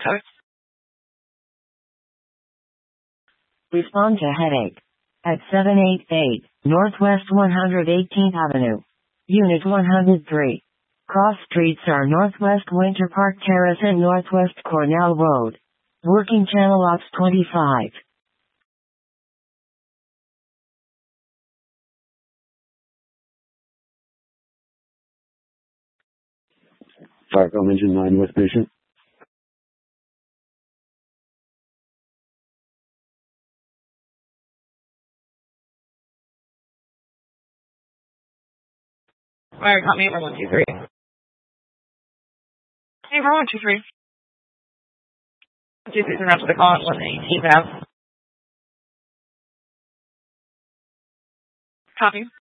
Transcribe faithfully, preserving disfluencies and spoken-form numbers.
Copy. Respond to headache. At seven eighty-eight, Northwest one hundred eighteenth Avenue. Unit one hundred three. Cross streets are Northwest Winter Park Terrace and Northwest Cornell Road. Working channel ops twenty-five. Firecom Engine nine with patient. Fire got me over one two three. Hey, for one two three. Two three around to the call at one eighteen now. Copy.